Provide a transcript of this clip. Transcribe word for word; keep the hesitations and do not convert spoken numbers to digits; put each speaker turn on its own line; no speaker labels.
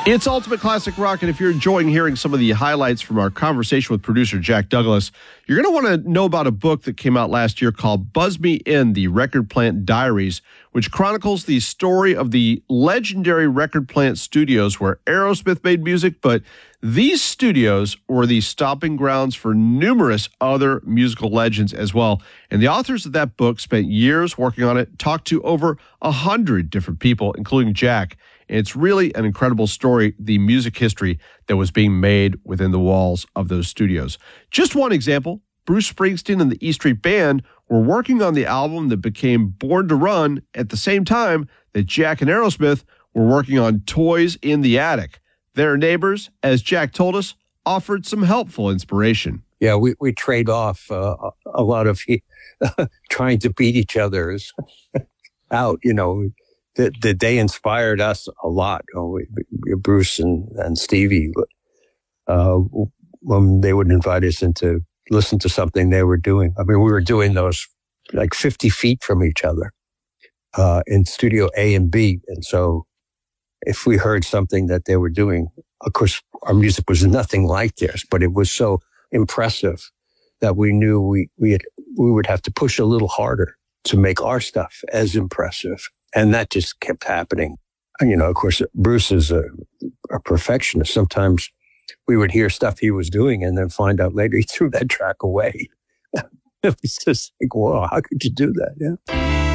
It's Ultimate Classic Rock, and if you're enjoying hearing some of the highlights from our conversation with producer Jack Douglas, you're going to want to know about a book that came out last year called Buzz Me In, The Record Plant Diaries, which chronicles the story of the legendary record plant studios where Aerosmith made music, but these studios were the stomping grounds for numerous other musical legends as well. And the authors of that book spent years working on it, talked to over a hundred different people, including Jack. And it's really an incredible story, the music history that was being made within the walls of those studios. Just one example, Bruce Springsteen and the E Street Band were working on the album that became Born to Run at the same time that Jack and Aerosmith were working on Toys in the Attic. Their neighbors, as Jack told us, offered some helpful inspiration.
Yeah, we, we trade off uh, a lot of trying to beat each other's out, you know. That the, they inspired us a lot. You know, we, we, Bruce and, and Stevie, uh, when they would invite us in to listen to something they were doing. I mean, we were doing those like fifty feet from each other uh, in studio A and B. And so if we heard something that they were doing, of course, our music was nothing like theirs, but it was so impressive that we knew we, we, had, we would have to push a little harder to make our stuff as impressive. And that just kept happening. And, you know, of course, Bruce is a, a perfectionist. Sometimes we would hear stuff he was doing and then find out later he threw that track away. It was just like, whoa, how could you do that? Yeah.